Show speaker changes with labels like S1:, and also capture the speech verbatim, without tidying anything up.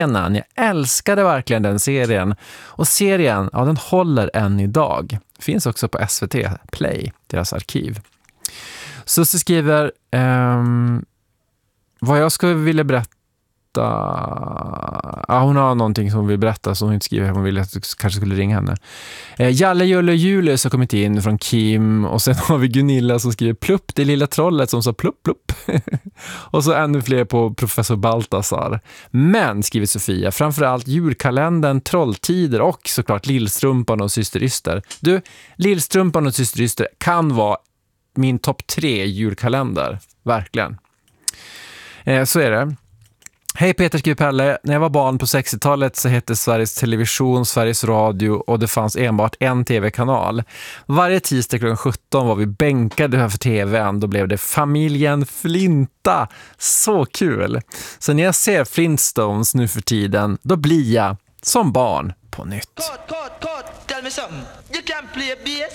S1: scenen. Jag älskade verkligen den serien. Och serien, ja, den håller än idag. Finns också på S V T Play, deras arkiv. Sussi skriver ehm, vad jag skulle vilja berätta. Ja, hon har någonting som hon vill berätta som hon inte skriver. Hon vill att jag kanske skulle ringa henne. eh, Jalle, Julle och Julius har kommit in från Kim. Och sen har vi Gunilla som skriver plupp, det lilla trollet som sa plupp plupp. Och så ännu fler på professor Baltasar. Men, skriver Sofia, framförallt julkalendern, Trolltider och såklart Lillstrumpan och Syster Yster. Du, Lillstrumpan och Syster Yster kan vara min topp tre julkalender. Verkligen. eh, Så är det. Hej Peter, skriver Pelle. När jag var barn på sextiotalet så hette Sveriges Television Sveriges Radio och det fanns enbart en tv-kanal. Varje tisdag klockan sjutton var vi bänkade framför tvn. Då blev det Familjen Flinta. Så kul! Så när jag ser Flintstones nu för tiden, då blir jag som barn på nytt.
S2: Cut, cut, cut. Tell me something. You can play bass.